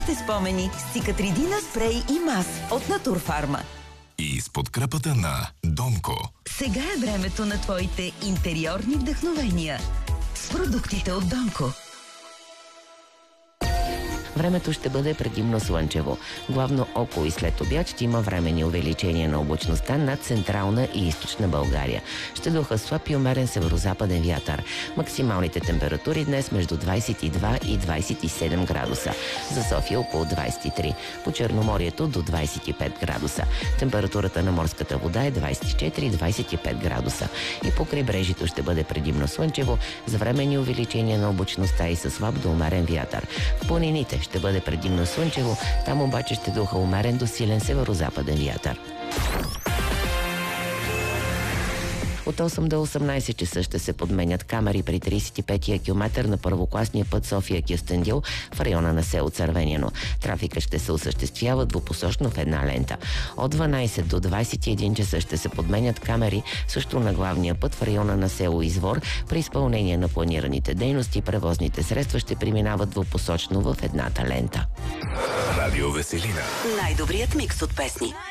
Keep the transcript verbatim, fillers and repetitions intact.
Те спомени с Цикатридина спрей и мас от Натурфарма. И с подкрепата на Донко. Сега е времето на твоите интериорни вдъхновения с продуктите от Донко. Времето ще бъде предимно слънчево. Главно около и след обяд ще има временни увеличения на облачността над централна и източна България. Ще духа слаб и умерен северозападен вятър. Максималните температури днес между двадесет и два и двадесет и седем градуса. За София около двадесет и три. По Черноморието до двадесет и пет градуса. Температурата на морската вода е двадесет и четири до двадесет и пет градуса. И по крайбрежието ще бъде предимно слънчево, с временни увеличения на облачността и със слаб до умерен вятър. В планините ще бъде предимно слънчево, там обаче ще духа умерен до силен северозападен вятър. От осем до осемнадесет часа ще се подменят камери при тридесет и петия километър на първокласния път София-Кюстендил в района на село Цървеняно. Трафика ще се осъществява двупосочно в една лента. От дванадесет до двадесет и един часа ще се подменят камери също на главния път в района на село Извор. При изпълнение на планираните дейности превозните средства ще преминават двупосочно в едната лента. Радио Веселина. Най-добрият микс от песни.